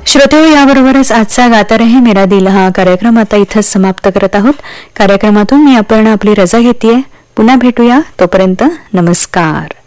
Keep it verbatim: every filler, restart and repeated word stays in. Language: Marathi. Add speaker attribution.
Speaker 1: श्रोतेहो, याबरोबरच आजचा गाता रहे मेरा दिल हा कार्यक्रम आता इथंच समाप्त करत आहोत. कार्यक्रमातून मी आपण आपली रजा घेतेय. पुन्हा भेटूया. तोपर्यंत नमस्कार.